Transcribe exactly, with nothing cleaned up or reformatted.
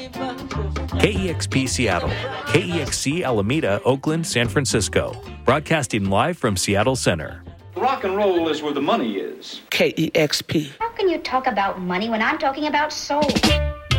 K E X P Seattle, K E X C Alameda, Oakland, San Francisco. Broadcasting live from Seattle Center. Rock and roll is where the money is. K E X P. How can you talk about money when I'm talking about soul?